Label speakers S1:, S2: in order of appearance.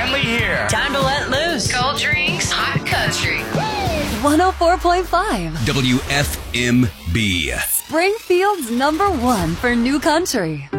S1: finally here.
S2: Time to let loose.
S3: Cold drinks, hot country.
S4: 104.5
S5: WFMB.
S4: Springfield's #1 for new country.